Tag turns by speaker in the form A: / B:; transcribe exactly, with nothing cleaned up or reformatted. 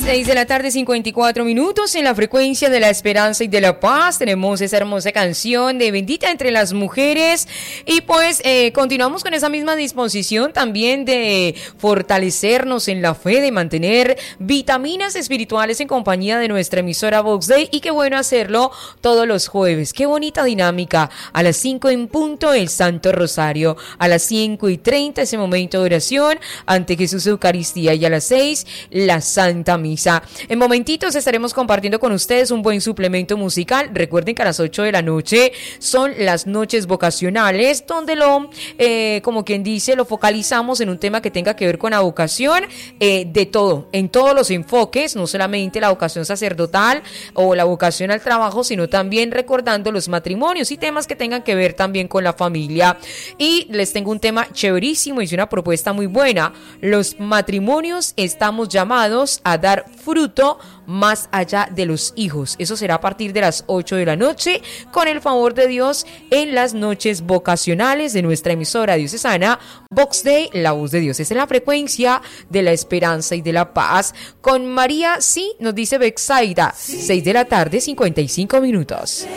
A: seis de la tarde, cincuenta y cuatro minutos en la frecuencia de la esperanza y de la paz. Tenemos esa hermosa canción de Bendita entre las mujeres. Y pues eh, continuamos con esa misma disposición también de fortalecernos en la fe, de mantener vitaminas espirituales en compañía de nuestra emisora Vox Day. Y qué bueno hacerlo todos los jueves. Qué bonita dinámica. A las cinco en punto el Santo Rosario. A las cinco y treinta ese momento de oración ante Jesús Eucaristía. Y a las seis la Santa Misa. En momentitos estaremos compartiendo con ustedes un buen suplemento musical. Recuerden que a las ocho de la noche son las noches vocacionales, donde lo, eh, como quien dice, lo focalizamos en un tema que tenga que ver con la vocación, eh, de todo, en todos los enfoques, no solamente la vocación sacerdotal o la vocación al trabajo, sino también recordando los matrimonios y temas que tengan que ver también con la familia. Y les tengo un tema chéverísimo y una propuesta muy buena. Los matrimonios estamos llamados a dar fruto más allá de los hijos. Eso será a partir de las ocho de la noche, con el favor de Dios, en las noches vocacionales de nuestra emisora diocesana Vox Day, la voz de Dios. Esa es la frecuencia de la esperanza y de la paz. Con María, sí, nos dice Bexaida, seis de la tarde, cincuenta y cinco minutos.